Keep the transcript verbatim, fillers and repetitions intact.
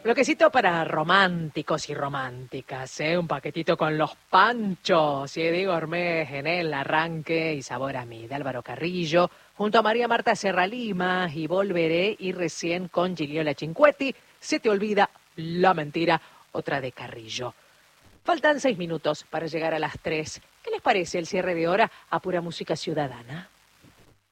Bloquecito para románticos y románticas, ¿eh? Un paquetito con los panchos, ¿eh? De Gourmet en el arranque y sabor a mí, de Álvaro Carrillo, junto a María Marta Serra Lima, y Volveré, y recién con Gigliola Cinquetti, Se te olvida la mentira, otra de Carrillo. Faltan seis minutos para llegar a las tres. ¿Qué les parece el cierre de hora a pura música ciudadana?